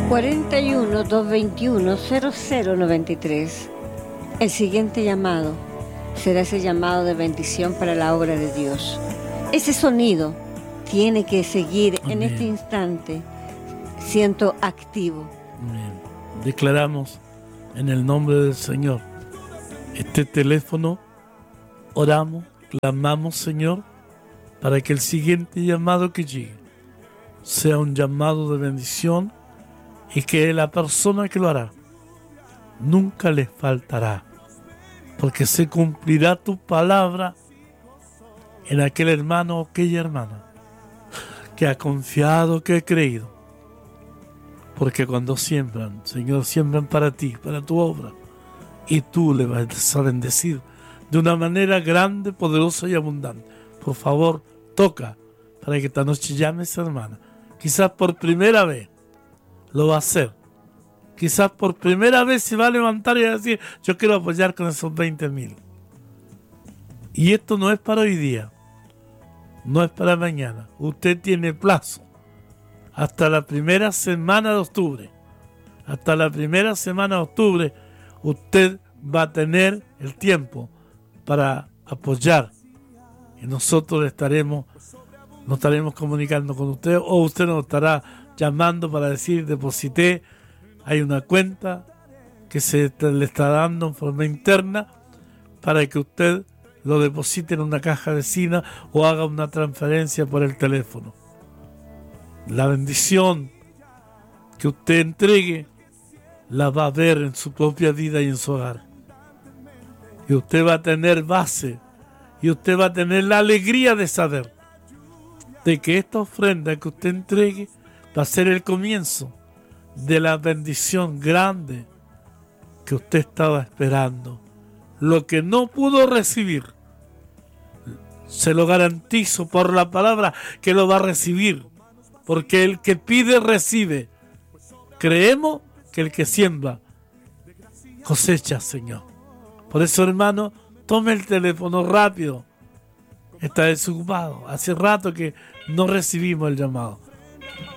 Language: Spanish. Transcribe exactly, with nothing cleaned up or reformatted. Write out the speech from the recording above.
cuarenta y uno, doscientos veintiuno, cero cero noventa y tres. El siguiente llamado será ese llamado de bendición para la obra de Dios. Ese sonido tiene que seguir Amén. En este instante siendo activo. Amén. Declaramos en el nombre del Señor este teléfono, oramos, clamamos, Señor, para que el siguiente llamado que llegue sea un llamado de bendición y que la persona que lo hará nunca les faltará, porque se cumplirá tu palabra en aquel hermano o aquella hermana que ha confiado, que ha creído. Porque cuando siembran, Señor, siembran para ti, para tu obra, y tú le vas a bendecir de una manera grande, poderosa y abundante. Por favor, toca para que esta noche llame esa hermana. Quizás por primera vez lo va a hacer. Quizás por primera vez se va a levantar y va a decir, yo quiero apoyar con esos veinte mil. Y esto no es para hoy día, no es para mañana. Usted tiene plazo hasta la primera semana de octubre. Hasta la primera semana de octubre usted va a tener el tiempo para apoyar. Y nosotros estaremos, nos estaremos comunicando con usted, o usted nos estará llamando para decir, deposité, hay una cuenta que se le está dando en forma interna para que usted lo deposite en una caja vecina o haga una transferencia por el teléfono. La bendición que usted entregue la va a ver en su propia vida y en su hogar. Y usted va a tener base y usted va a tener la alegría de saber de que esta ofrenda que usted entregue va a ser el comienzo de la bendición grande que usted estaba esperando. Lo que no pudo recibir, se lo garantizo por la palabra que lo va a recibir, porque el que pide recibe. Creemos que el que siembra cosecha, Señor. Por eso, hermano, tome el teléfono rápido. Está desocupado. Hace rato que no recibimos el llamado.